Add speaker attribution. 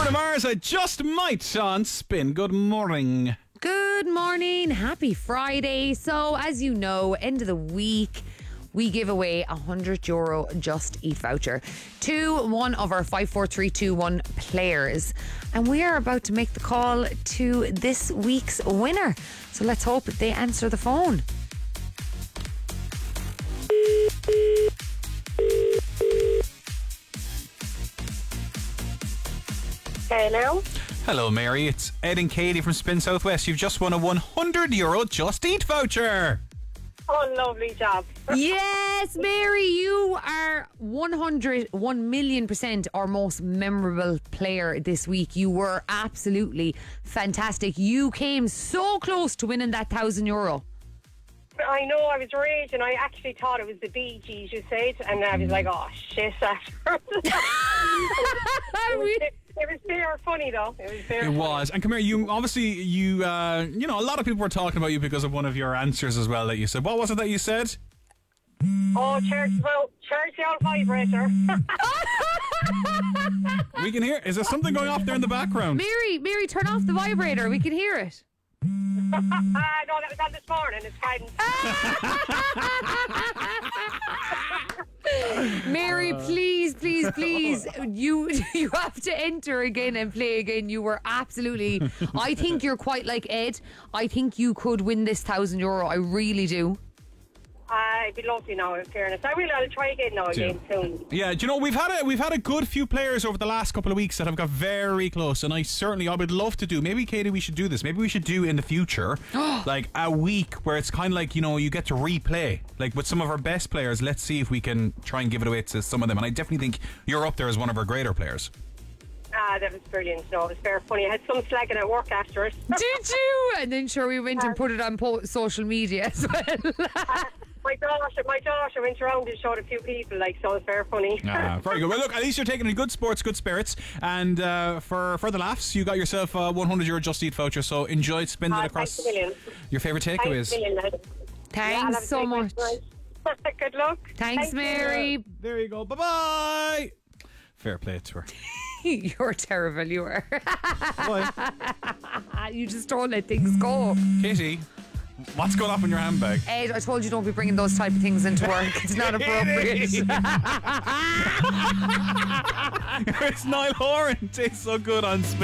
Speaker 1: Bruno Mars, I Just Might on Spin. Good morning.
Speaker 2: Good morning. Happy Friday. So, as you know, end of the week, we give away €100 Just Eat voucher to one of our 54321 players. And we are about to make the call to this week's winner. So let's hope they answer the phone.
Speaker 3: Hello.
Speaker 1: Hello, Mary. It's Ed and Katie from Spin Southwest. You've just won a €100 Just Eat voucher.
Speaker 3: Oh, lovely job.
Speaker 2: Yes, Mary, you are 1,000,000% our most memorable player this week. You were absolutely fantastic. You came so close to winning that €1,000.
Speaker 3: I know, I was raging. I actually thought it was the Bee Gees, you said, and I was like, oh, shit. It was very funny, though. It
Speaker 1: was. And come here, you obviously, a lot of people were talking about you because of one of your answers as well that you said. What was it that you said?
Speaker 3: Oh, charge the old vibrator.
Speaker 1: We can hear. Is there something going off there in the background?
Speaker 2: Mary, turn off the vibrator. We can hear it.
Speaker 3: No, that was on this morning. It's fine.
Speaker 2: Mary, please, you have to enter again and play again. You were absolutely. I think you're quite like Ed. I think you could win this €1,000. I really do.
Speaker 3: It'd be lovely now, in fairness. I'll try again now again soon.
Speaker 1: Yeah, do you know, we've had a good few players over the last couple of weeks that have got very close, and I would love to do. Maybe, Katie, we should do this. Maybe we should do in the future, like a week where it's kind of like, you get to replay, like with some of our best players. Let's see if we can try and give it away to some of them. And I definitely think you're up there as one of our greater players.
Speaker 3: That was brilliant. No, it was very funny. I had some slagging at work after it.
Speaker 2: Did you? And then sure, we went and put it on social media as well.
Speaker 3: My daughter went around and showed a few people, so it's very funny.
Speaker 1: Very good. Well, look, at least you're taking it in good sports, good spirits, and for the laughs, you got yourself a €100 Just Eat voucher. So enjoy, spend it across your favourite takeaways.
Speaker 2: Thanks so much.
Speaker 3: Good luck.
Speaker 2: Thanks, Mary.
Speaker 1: There you go. Bye bye. Fair play to her.
Speaker 2: You're terrible. You are.
Speaker 1: Why?
Speaker 2: You just don't let things go.
Speaker 1: Katie, what's going off in your handbag?
Speaker 2: Ed, I told you don't be bringing those type of things into work. It's not appropriate.
Speaker 1: It's Niall Horan. Tastes so good on Spin.